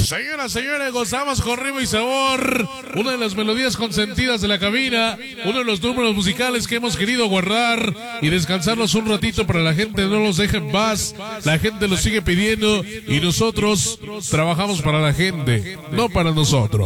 Señoras, señores, gozamos con ritmo y sabor. Una de las melodías consentidas de la cabina. Uno de los números musicales que hemos querido guardar y descansarnos un ratito para la gente. No los dejen en paz. La gente lo sigue pidiendo y nosotros trabajamos para la gente, no para nosotros.